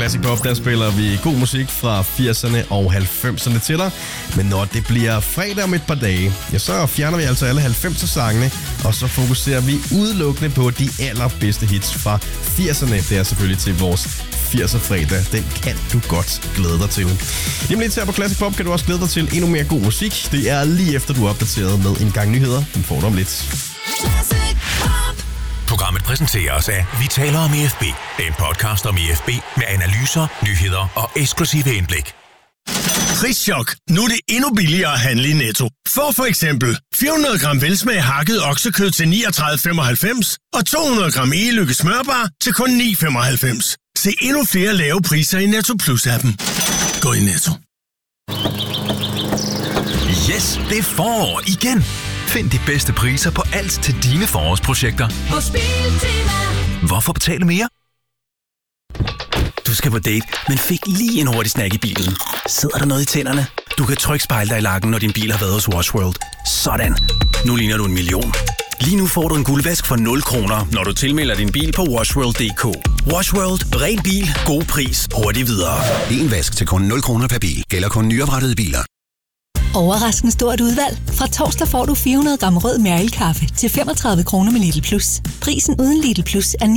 Classic Pop, der spiller vi god musik fra 80'erne og 90'erne til dig. Men når det bliver fredag om et par dage, ja, så fjerner vi altså alle 90'er-sangene, og så fokuserer vi udelukkende på de allerbedste hits fra 80'erne. Det er selvfølgelig til vores 80'er-fredag. Den kan du godt glæde dig til. Jamen lidt her på Classic Pop kan du også glæde dig til endnu mere god musik. Det er lige efter du er opdateret med en gang nyheder. Den får du om lidt. Programmet præsenteres af Vi taler om IFB. En podcast om IFB med analyser, nyheder og eksklusive indblik. Prischok. Nu er det endnu billigere at handle i Netto. Få for eksempel 400 gram velsmag hakket oksekød til 39,95 og 200 gram e-lykke smørbar til kun 9,95. Se endnu flere lave priser i Netto Plus-appen. Gå i Netto. Yes, det er forår igen. Find de bedste priser på alt til dine forårsprojekter. Hos Biltema. Hvorfor betale mere? Du skal på date, men fik lige en hurtig snack i bilen. Sidder der noget i tænderne? Du kan trygt spejle dig i lakken, når din bil har været hos Wash World. Sådan. Nu ligner du en million. Lige nu får du en guldvask for 0 kroner, når du tilmelder din bil på washworld.dk. Wash World. Ren bil. God pris. Hurtigt videre. En vask til kun 0 kroner per bil. Gælder kun nyoprettede biler. Overraskende stort udvalg. Fra torsdag får du 400 gram rød Mæril kaffe til 35 kroner med Lidl Plus. Prisen uden Lidl Plus er